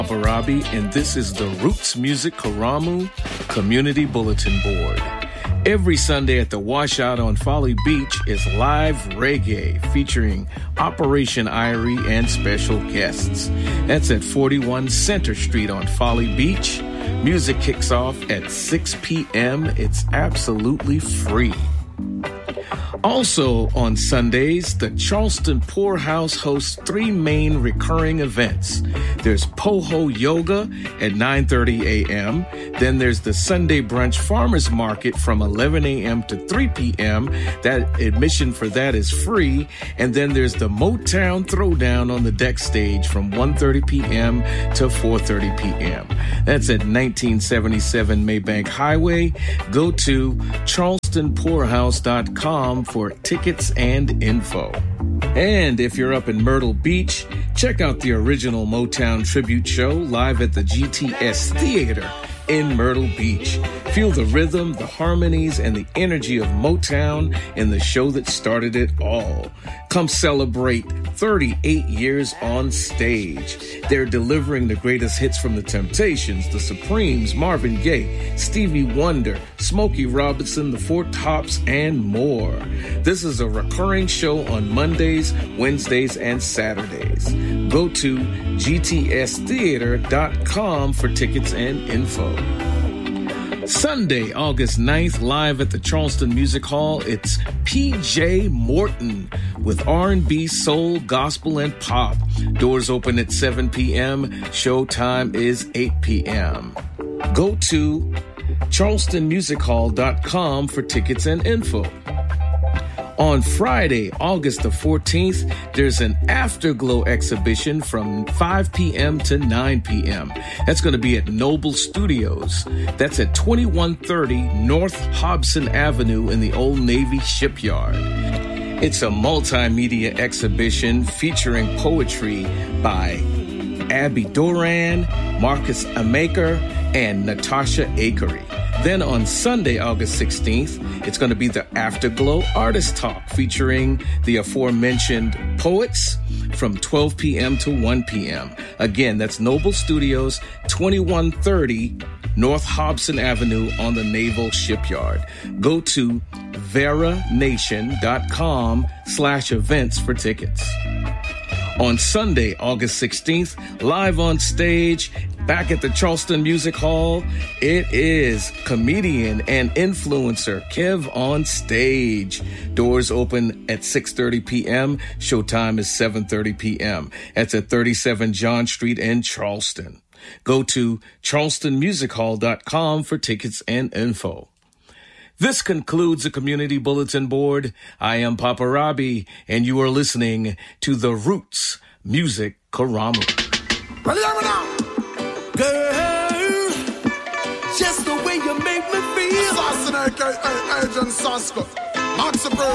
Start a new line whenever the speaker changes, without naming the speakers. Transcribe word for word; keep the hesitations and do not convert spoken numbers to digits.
Barabi, and this is the Roots Music Karamu Community Bulletin Board. Every Sunday at the Washout on Folly Beach is live reggae featuring Operation Irie and special guests. That's at forty-one Center Street on Folly Beach. Music kicks off at six p.m. It's absolutely free. Also on Sundays, the Charleston Poorhouse hosts three main recurring events. There's Poho Yoga at nine thirty a.m. Then there's the Sunday Brunch Farmers Market from eleven a.m. to three p.m. That admission for that is free. And then there's the Motown Throwdown on the deck stage from one thirty p.m. to four thirty p.m. That's at nineteen seventy-seven Maybank Highway. Go to charleston poorhouse dot com for tickets and info. And if you're up in Myrtle Beach, check out the original Motown tribute show live at the G T S Theater in Myrtle Beach. Feel the rhythm, the harmonies, and the energy of Motown in the show that started it all. Come celebrate thirty-eight years on stage. They're delivering the greatest hits from the Temptations, the Supremes, Marvin Gaye, Stevie Wonder, Smokey Robinson, the Four Tops, and more. This is a recurring show on Mondays, Wednesdays, and Saturdays. Go to G T S theater dot com for tickets and info. Sunday, August ninth, live at the Charleston Music Hall, it's P J Morton with R and B, soul, gospel, and pop. Doors open at seven p.m. Showtime is eight p.m. Go to charleston music hall dot com for tickets and info. On Friday, August the fourteenth, there's an Afterglow exhibition from five p.m. to nine p.m. That's going to be at Noble Studios. That's at twenty-one thirty North Hobson Avenue in the Old Navy Shipyard. It's a multimedia exhibition featuring poetry by Abby Doran, Marcus Amaker, and Natasha Akery. Then on Sunday, August sixteenth, it's going to be the Afterglow Artist Talk featuring the aforementioned poets from twelve p.m. to one p.m. Again, that's Noble Studios, twenty-one thirty North Hobson Avenue on the Naval Shipyard. Go to veranation.com slash events for tickets. On Sunday, August sixteenth, live on stage, back at the Charleston Music Hall, it is comedian and influencer Kev on Stage. Doors open at six thirty p.m. Showtime is seven thirty p.m. That's at thirty-seven John Street in Charleston. Go to charleston music hall dot com for tickets and info. This concludes the Community Bulletin Board. I am Papa Robbie, and you are listening to the Roots Music Karamu.
Well, hear me now. Girl, just the way you make me feel. Assassinate Agent Sasko. Max